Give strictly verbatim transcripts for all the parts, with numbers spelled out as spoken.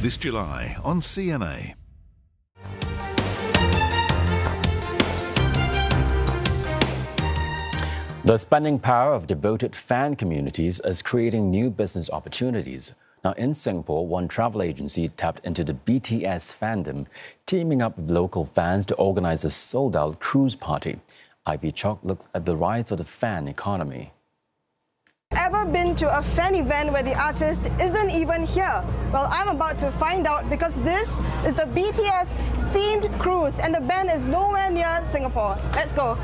this July on C N A. The spending power of devoted fan communities is creating new business opportunities. Now, in Singapore, one travel agency tapped into the B T S fandom, teaming up with local fans to organize a sold-out cruise party. Ivy Chok looks at the rise of the fan economy. Ever been to a fan event where the artist isn't even here? Well, I'm about to find out because this is the B T S themed cruise and the band is nowhere near Singapore. Let's go.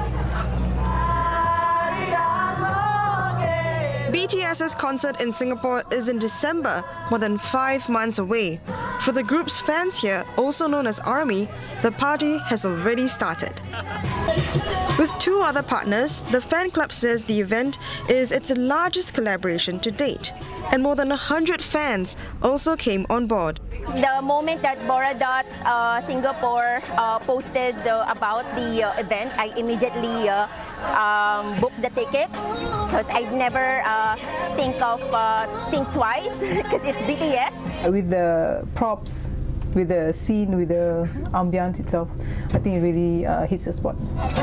B T S's concert in Singapore is in December, more than five months away. For the group's fans here, also known as ARMY, the party has already started. With two other partners, the fan club says the event is its largest collaboration to date, and more than one hundred fans also came on board. The moment that Boradot uh, Singapore uh, posted uh, about the uh, event, I immediately uh, um, booked the tickets because I'd never uh, think of uh, think twice because it's B T S. With the props, with the scene, with the ambience itself, I think it really uh, hits the spot.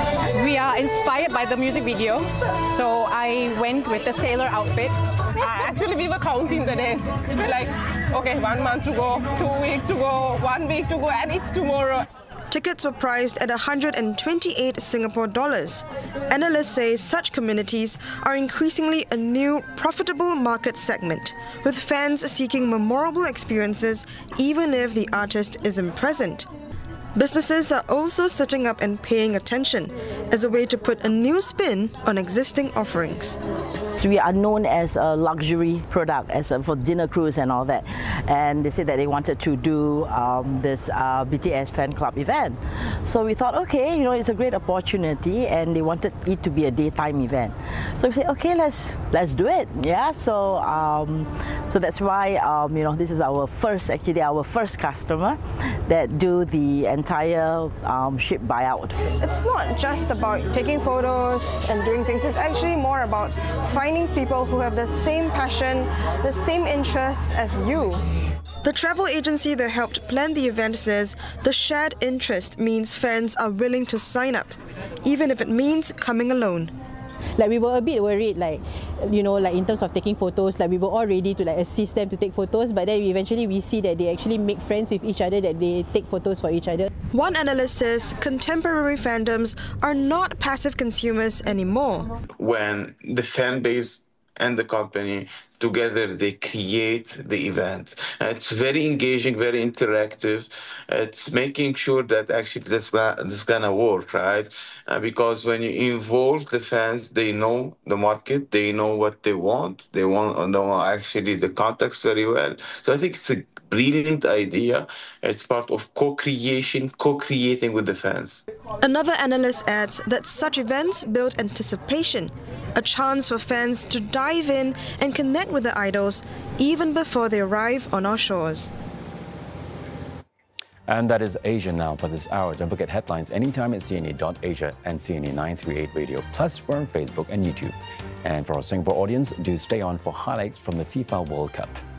We are inspired by the music video, so I went with the sailor outfit. Uh, actually, we were counting the days, like, okay, one month to go, two weeks to go, one week to go, and it's tomorrow. Tickets were priced at one hundred twenty-eight Singapore dollars. Analysts say such communities are increasingly a new, profitable market segment, with fans seeking memorable experiences even if the artist isn't present. Businesses are also sitting up and paying attention as a way to put a new spin on existing offerings. We are known as a luxury product, as a, for dinner cruise and all that. And they said that they wanted to do um, this uh, B T S fan club event. So we thought, okay, you know, it's a great opportunity, and they wanted it to be a daytime event. So we said, okay, let's let's do it. Yeah. So um, so that's why um, you know, this is our first, actually our first customer that do the entire um, ship buyout. It's not just about taking photos and doing things. It's actually more about finding people who have the same passion, the same interests as you. The travel agency that helped plan the event says the shared interest means fans are willing to sign up, even if it means coming alone. Like, we were a bit worried, like, you know, like in terms of taking photos, like we were all ready to like assist them to take photos, but then eventually we see that they actually make friends with each other, that they take photos for each other. One analyst says contemporary fandoms are not passive consumers anymore. When the fan base and the company together, they create the event. It's very engaging, very interactive. It's making sure that actually this, this is gonna work, right? Uh, because when you involve the fans, they know the market, they know what they want, they want know actually the context very well. So I think it's a brilliant idea. It's part of co-creation, co-creating with the fans. Another analyst adds that such events build anticipation, a chance for fans to dive in and connect with the idols even before they arrive on our shores. And that is Asia Now for this hour. Don't forget headlines anytime at C N A dot asia and C N A nine thirty-eight Radio. Plus, we're on Facebook and YouTube. And for our Singapore audience, do stay on for highlights from the FIFA World Cup.